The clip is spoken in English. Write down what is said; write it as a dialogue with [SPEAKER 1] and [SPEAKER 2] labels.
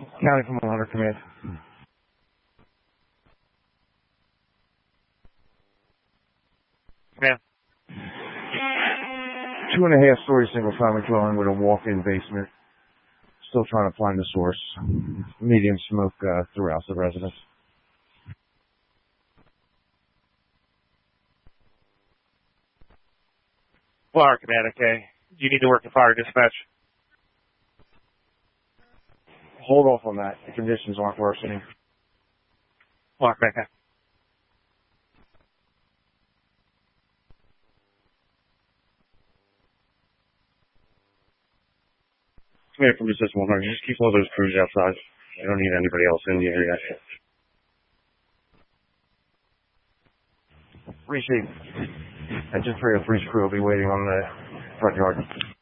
[SPEAKER 1] County from 100 command.
[SPEAKER 2] Command.
[SPEAKER 1] 2.5-story single-family dwelling with a walk-in basement. Still trying to find the source. Medium smoke throughout the residence.
[SPEAKER 2] Flower Command, okay. You need to work the fire dispatch.
[SPEAKER 1] Hold off on that. The conditions aren't worsening.
[SPEAKER 2] Flower Command, okay.
[SPEAKER 1] Command from the system 100. Just keep all those crews outside. You don't need anybody else in the area. Appreciate it. Engine 303's crew will be waiting on the front yard.